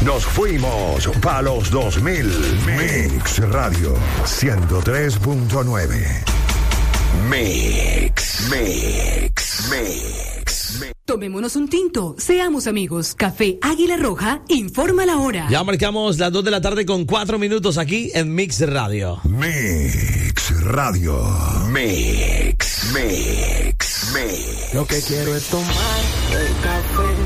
Nos fuimos pa' los 2000. Mix Radio 103.9. Mix. Tomémonos un tinto, seamos amigos. Café Águila Roja informa la hora. Ya marcamos las 2 de la tarde con 4 minutos aquí en Mix Radio. Mix Radio. Mix. Lo que quiero es tomar el café.